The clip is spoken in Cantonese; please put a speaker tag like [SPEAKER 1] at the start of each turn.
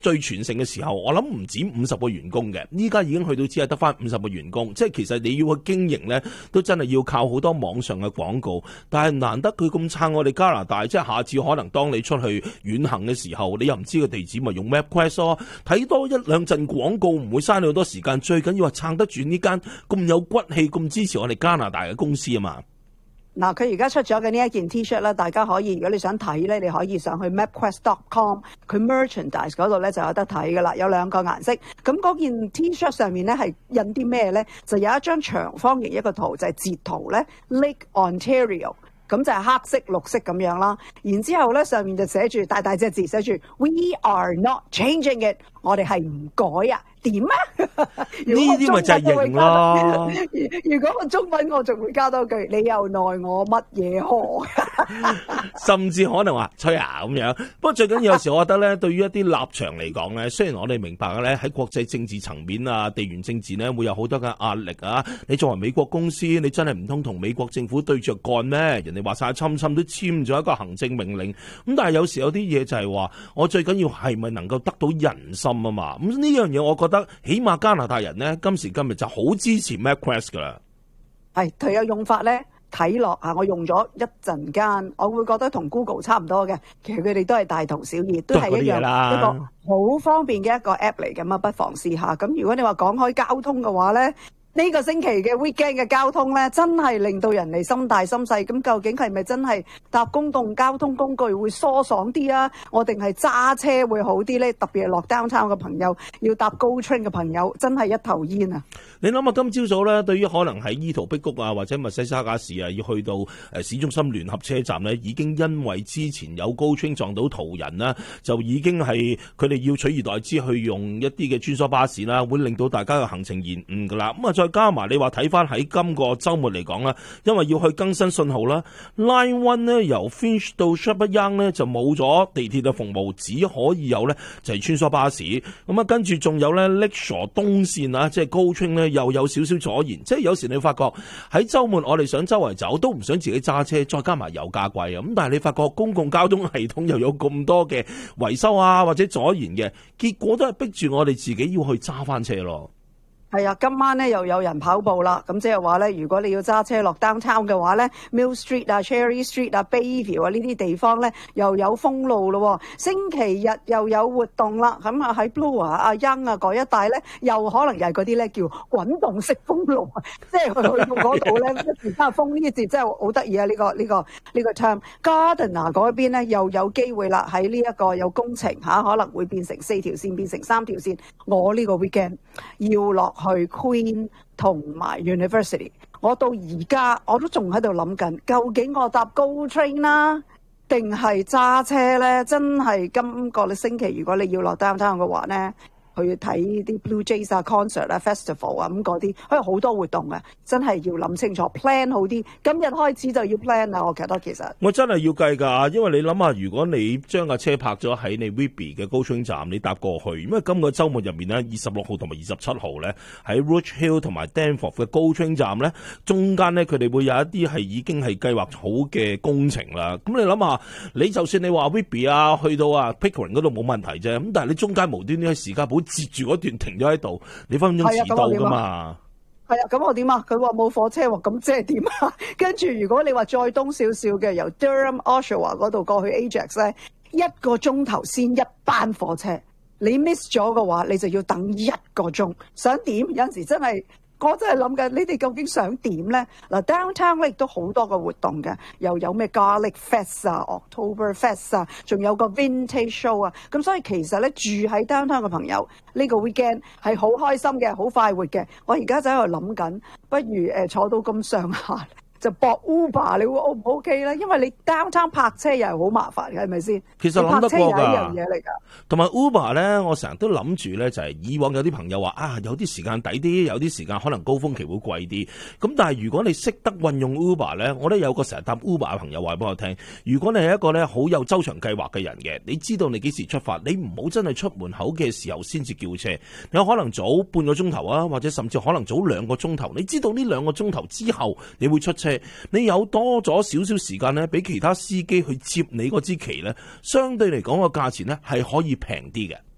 [SPEAKER 1] 最全盛嘅時候，我諗唔止50個員工嘅，依家已經去到只係得翻50個員工，即係其實你要去經營呢，都真係要靠好多網上嘅廣告。但係難得佢咁撐我哋加拿大，即係下次可能當你出去遠行嘅時候，你又唔知個地址，咪用 MapQuest 咯，睇多一兩陣廣告，唔會嘥你好多時間。最緊要係撐得住呢間咁有骨氣、咁支持我哋加拿大嘅公司啊嘛。
[SPEAKER 2] 嗱，佢而家出咗嘅呢一件 T-shirt 咧，大家可以如果你想睇咧，你可以上去 mapquest.com， 佢 merchandise 嗰度咧就有得睇噶啦，有2個顏色。咁嗰件 T-shirt 上面咧係印啲咩咧？就有一張長方形一個圖，就係截圖咧 Lake Ontario， 咁就係黑色、綠色咁樣啦。然之後咧上面就寫住大大隻字，寫住 We are not changing it， 我哋係唔改啊。點啊？
[SPEAKER 1] 呢啲咪就係型咯。
[SPEAKER 2] 如果我中文我仲會加多句，你又奈我乜嘢何？
[SPEAKER 1] 甚至可能話吹啊咁樣。不過最緊要有時我覺得咧，對於一啲立場嚟講咧，雖然我哋明白嘅咧喺國際政治層面啊、地緣政治咧會有好多嘅壓力啊。你作為美國公司，你真係唔通同美國政府對着幹咩？人哋話晒侵都簽咗一個行政命令。咁但係有時有啲嘢就係話，我最緊要係咪能夠得到人心啊嘛？咁呢樣嘢我覺得起碼加拿大人咧今時今日就好支持 MapQuest 噶啦。
[SPEAKER 2] 係佢有用法咧，睇落啊，我用咗一陣間，我會覺得同 Google 差唔多嘅。其實佢哋都係大同小異，都係一樣一個好方便嘅一個 app 嚟咁啊，不妨試下。咁如果你話講開交通嘅話咧，呢個星期嘅 weekend 嘅交通咧，真係令到人哋心大心細。咁究竟係咪真係搭公共交通工具會疏爽啲啊？我定係揸車會好啲咧？特別係落 downtown 嘅朋友，要搭 GO train 嘅朋友，真係一頭煙啊！
[SPEAKER 1] 你諗下今朝早咧，對於可能喺伊圖碧谷啊或者密西沙加市啊，要去到市中心聯合車站咧，已經因為之前有 GO train 撞到途人啦，就已經係佢哋要取而代之去用一啲嘅穿梭巴士啦，會令到大家嘅行程延誤噶啦。咁啊，再加埋你話睇翻喺今個週末嚟講啦，因為要去更新信號啦 ，Line One 咧由 Finch 到 Sherbrooke Yonge 咧就冇咗地鐵嘅服務，只可以有咧就係穿梭巴士。咁啊，跟住仲有咧 Lakeshore 東線啊，即係 GO train 咧又有少少阻延。即係有時你發覺喺週末我哋想周圍走都唔想自己揸車，再加埋油價貴啊。咁但係你發覺公共交通系統又有咁多嘅維修啊或者阻延嘅，結果都係逼住我哋自己要去揸翻車咯。
[SPEAKER 2] 係啊，今晚咧又有人跑步啦，咁即係話咧，如果你要揸車落 downtown 嘅話咧 ，Mill Street 啊、Cherry Street 啊、Bayview 啊呢啲地方咧又有封路咯。星期日又有活動啦，咁啊喺 Bloor 啊、Yonge 啊嗰一帶咧，又可能又係嗰啲咧叫滾動式封路，即係去到嗰度咧一時間封呢啲字真係好得意啊！呢個 term Gardiner 嗰邊咧又有機會啦，喺呢一個有工程嚇，可能會變成4條線變成3條線。我呢個 weekend 要落去 Queen 同埋 University， 我到而家我都仲喺度諗緊，究竟我搭 GO train 啦，定係揸車咧？真係今個星期，如果你要落 downtown 嘅話咧，去睇啲 Blue Jays 啊、concert 啊、festival 啊咁嗰啲，佢有好多活動嘅，真係要諗清楚 plan 好啲。今日開始就要 plan 啦，我覺得其實
[SPEAKER 1] 我真係要計㗎，因為你諗下，如果你將架車泊咗喺你 Whitby 嘅 GO train 站，你搭過去，因為今個週末入面咧，26號同埋27號咧，喺 Roach Hill 同埋 Danforth 嘅 GO train 站咧，中間咧佢哋會有一啲係已經係計劃好嘅工程啦。咁你諗下，你就算你話 Whitby 啊，去到啊 Pickering 嗰度冇問題啫，咁但係你中間無端端喺時間簿截住嗰段停咗喺度，你分分鐘遲到㗎嘛。
[SPEAKER 2] 係啊，咁我點啊？佢話冇火車喎，咁即係點啊？跟住如果你話再東少少嘅，由 Durham Oshawa 嗰度過去 Ajax 咧，1個鐘頭先一班火車，你 miss 咗嘅話，你就要等1個鐘。想點？有陣時真係。我真係諗緊，你哋究竟想點咧？嗱 ，downtown 咧亦都好多個活動嘅，又有咩 Garlic Fest 啊、October Fest 啊，仲有個 Vintage Show 啊。咁所以其實咧住喺 downtown 嘅朋友，呢個 weekend 係好開心嘅，好快活嘅。我而家就喺度諗緊，不如坐到咁上下。就搏 Uber， 你會 O 唔 OK 咧？因為你 downtown 泊車又係好麻煩嘅，係咪先？
[SPEAKER 1] 其實諗得過㗎。泊車又係一樣
[SPEAKER 2] 嘢嚟㗎。同
[SPEAKER 1] 埋 Uber 咧，我成日都諗住咧，就係以往有啲朋友話啊，有啲時間抵啲，有啲時間可能高峰期會貴啲。咁但係如果你識得運用 Uber 咧，我覺得有個成日搭 Uber 嘅朋友話俾我聽，如果你係一個咧好有周詳計劃嘅人嘅，你知道你幾時出發，你唔好真係出門口嘅時候先至叫車，你有可能早半個鐘頭啊，或者甚至可能早2個鐘頭。你知道呢2個鐘頭之後你會出車。你有多咗少少時間咧，俾其他司機去接你嗰支旗咧，相對嚟講個價錢咧係可以平啲嘅。